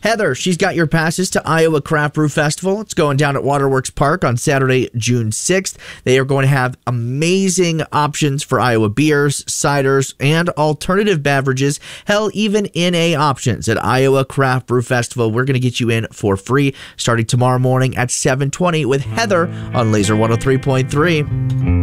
Heather, she's got your passes to Iowa Craft Brew Festival. It's going down at Waterworks Park on Saturday, June 6th. They are going to have amazing options for Iowa beers, ciders, and alternative beverages. Hell, even NA options at Iowa Craft Brew Festival. We're going to get you in for free starting tomorrow morning at 7:20 with Heather on Laser 103.3.